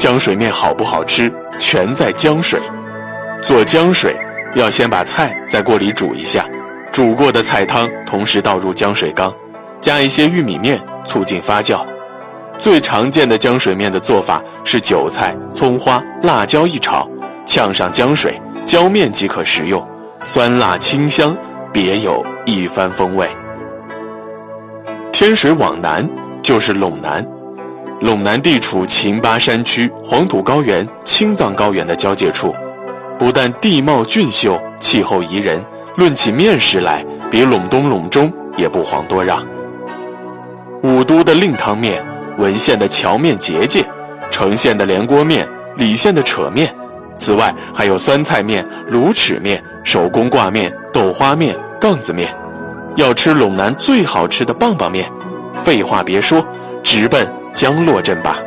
浆水面好不好吃，全在浆水。做浆水，要先把菜在锅里煮一下，煮过的菜汤同时倒入浆水缸，加一些玉米面，促进发酵。最常见的浆水面的做法是韭菜、葱花、辣椒一炒，呛上浆水，浇面即可食用，酸辣清香，别有一番风味。天水往南就是陇南，陇南地处秦巴山区、黄土高原、青藏高原的交界处，不但地貌俊秀，气候宜人，论起面食来，比陇东、陇中也不遑多让。武都的令汤面，文县的荞面结界，成县的连锅面，礼县的扯面，此外还有酸菜面、卤齿面、手工挂面、豆花面、杠子面。要吃陇南最好吃的棒棒面，废话别说，直奔江洛镇吧。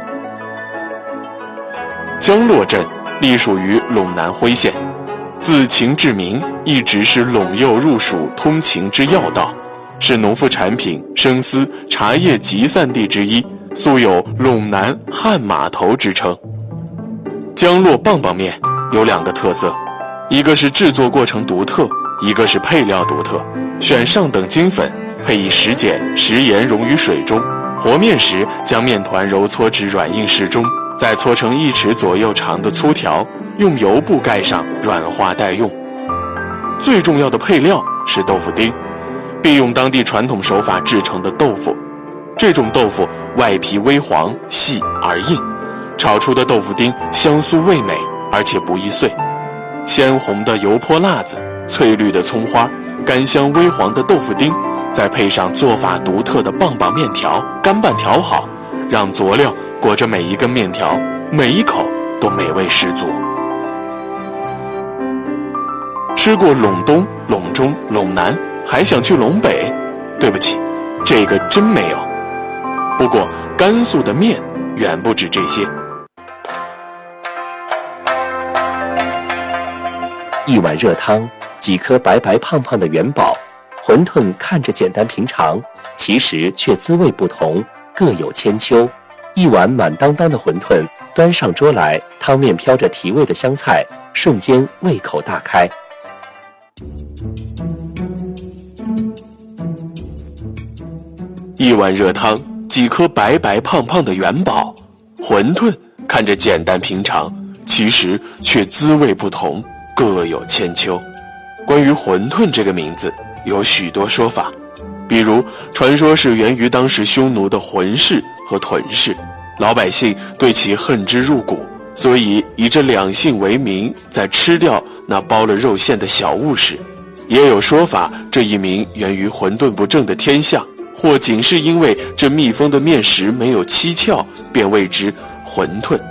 江洛镇隶属于陇南徽县，自秦至明一直是陇右入蜀通秦之要道，是农副产品、生丝、茶叶集散地之一，素有陇南汉码头之称。江洛棒棒面有2个特色，一个是制作过程独特，一个是配料独特。选上等精粉，配以食碱、食盐溶于水中，和面时将面团揉搓至软硬适中，再搓成1尺左右长的粗条，用油布盖上软化待用。最重要的配料是豆腐丁，必用当地传统手法制成的豆腐。这种豆腐外皮微黄，细而硬，炒出的豆腐丁香酥味美，而且不易碎。鲜红的油泼辣子，翠绿的葱花，干香微黄的豆腐丁，再配上做法独特的棒棒面条，干拌调好，让佐料裹着每一根面条，每一口都美味十足。吃过陇东、陇中、陇南，还想去陇北？对不起，这个真没有。不过甘肃的面远不止这些。 一碗热汤，几颗白白胖胖的元宝，馄饨看着简单平常，其实却滋味不同，各有千秋。一碗满当当的馄饨端上桌来，汤面飘着提味的香菜，瞬间胃口大开。 一碗热汤，几颗白白胖胖的元宝，馄饨看着简单平常，其实却滋味不同，各有千秋。关于馄饨这个名字有许多说法，比如传说是源于当时匈奴的浑氏和屯氏，老百姓对其恨之入骨，所以以这2姓为名，在吃掉那包了肉馅的小物时。也有说法，这一名源于混沌不正的天象，或仅是因为这密封的面食没有七窍，便谓之馄饨。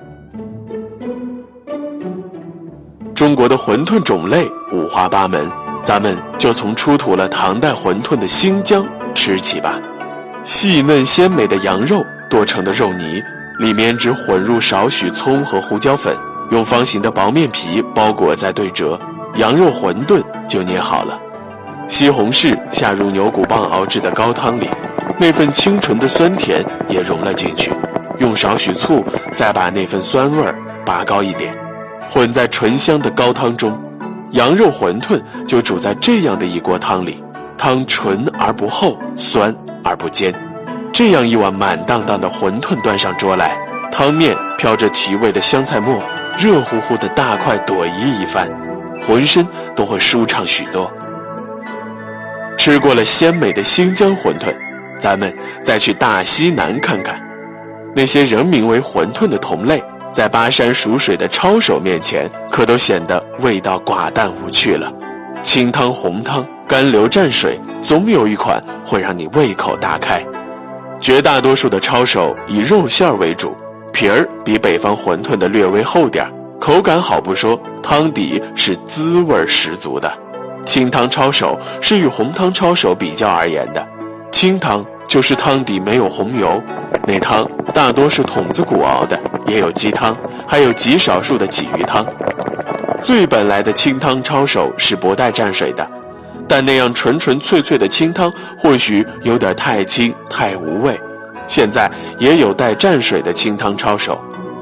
中国的馄饨种类五花八门，咱们就从出土了唐代馄饨的新疆吃起吧。细嫩鲜美的羊肉剁成的肉泥，里面只混入少许葱和胡椒粉，用方形的薄面皮包裹再对折，羊肉馄饨就捏好了。西红柿下入牛骨棒熬制的高汤里，那份清纯的酸甜也融了进去，用少许醋再把那份酸味拔高一点，混在醇香的高汤中。羊肉馄饨就煮在这样的一锅汤里，汤纯而不厚，酸而不尖。这样一碗满当当的馄饨端上桌来，汤面飘着提味的香菜末，热乎乎的大块朵颐一番，浑身都会舒畅许多。吃过了鲜美的新疆馄饨，咱们再去大西南看看，那些仍名为馄饨的同类，在巴山蜀水的抄手面前，可都显得味道寡淡无趣了。清汤红汤，干流蘸水，总有一款会让你胃口大开。绝大多数的抄手以肉馅为主，皮儿比北方馄饨的略微厚点，口感好不说，汤底是滋味十足的。清汤抄手是与红汤抄手比较而言的，清汤就是汤底没有红油，那汤大多是筒子骨熬的，也有鸡汤，还有极少数的鲫鱼汤。最本来的清汤抄手是不带蘸水的，但那样纯纯粹粹的清汤或许有点太清太无味。现在也有带蘸水的清汤抄手，